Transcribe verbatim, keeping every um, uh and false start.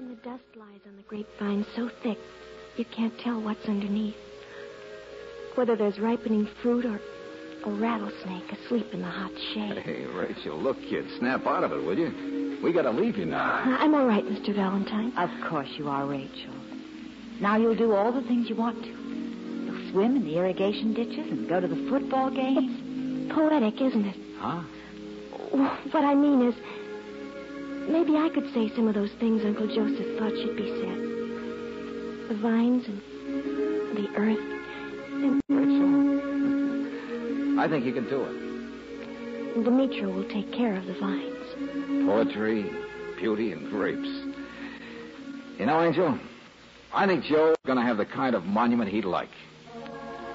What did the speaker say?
And the dust lies on the grapevine so thick, you can't tell what's underneath. Whether there's ripening fruit or a rattlesnake asleep in the hot shade. Hey, Rachel, look, kid, snap out of it, will you? We gotta leave you now. I'm all right, Mister Valentine. Of course you are, Rachel. Now you'll do all the things you want to. You'll swim in the irrigation ditches and go to the football games. It's poetic, isn't it? Huh? Well, what I mean is, maybe I could say some of those things Uncle Joseph thought should be said. The vines and the earth and... Rachel, I think you can do it. Demetra will take care of the vines. Poetry, beauty, and grapes. You know, Angel, I think Joe's going to have the kind of monument he'd like.